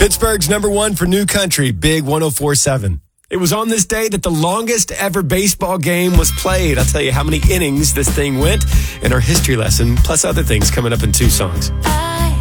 Pittsburgh's number one for New Country, Big 104.7. It was on this day that the longest ever baseball game was played. I'll tell you how many innings this thing went in our history lesson, plus other things coming up in 2 songs. I